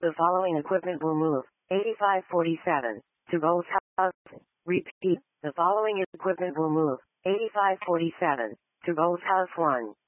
The following equipment will move. 8547. To both house. Repeat. The following equipment will move. 8547. To both house 1.